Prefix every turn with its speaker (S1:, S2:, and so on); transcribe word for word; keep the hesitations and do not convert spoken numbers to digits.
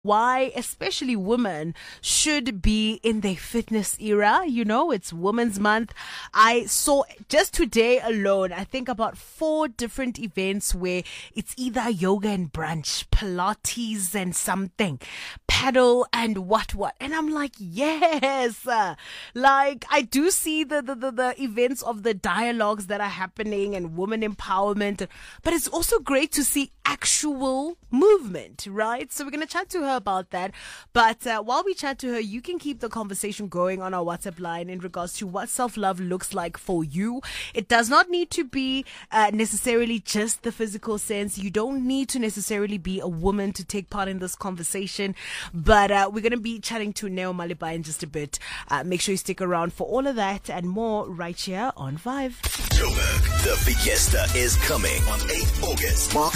S1: why especially women should be in their fitness era. You know, it's Women's Month. I saw just today alone, I think about four different events where it's either yoga and brunch, Pilates and something, paddle and what what. And I'm like, yes, uh, like I do see the, the, the, the events of the dialogues that are happening and women empowerment, but it's also great to see actual movement, right? So we're going to chat to her about that. But uh, while we chat to her, you can keep the conversation going on our WhatsApp line in regards to what self-love looks like for you. It does not need to be uh, necessarily just the physical sense. You don't need to necessarily be a woman to take part in this conversation. But uh, we're going to be chatting to Neo Malibai in just a bit. Uh, make sure you stick around for all of that and more right here on Vibe.
S2: Joburg, the fiesta is coming on eighth August. Mark